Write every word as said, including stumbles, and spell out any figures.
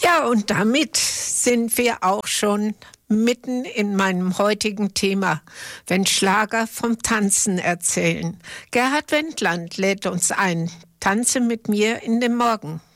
Ja, und damit sind wir auch schon mitten in meinem heutigen Thema, wenn Schlager vom Tanzen erzählen. Gerhard Wendland lädt uns ein. Tanze mit mir in den Morgen.